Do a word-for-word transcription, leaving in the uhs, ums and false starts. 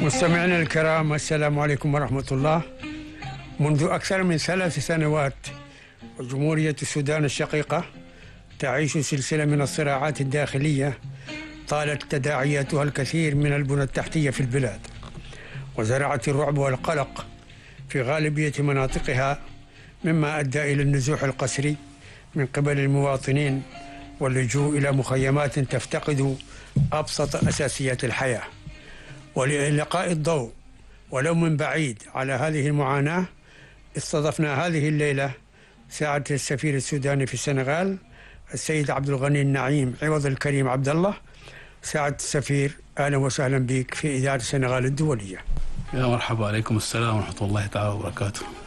مستمعينا الكرام، السلام عليكم ورحمة الله. منذ أكثر من ثلاث سنوات وجمهورية السودان الشقيقة تعيش سلسلة من الصراعات الداخلية طالت تداعياتها الكثير من البنى التحتية في البلاد، وزرعت الرعب والقلق في غالبية مناطقها، مما أدى إلى النزوح القسري من قبل المواطنين واللجوء إلى مخيمات تفتقد أبسط أساسيات الحياة. ولإلقاء الضوء ولو من بعيد على هذه المعاناة، استضفنا هذه الليلة سعادة السفير السوداني في السنغال السيد عبد الغني النعيم عوض الكريم عبد الله. سعادة السفير، أهلا وسهلا بك في إذاعة السنغال الدولية. يا مرحبا، عليكم السلام ورحمة الله تعالى وبركاته.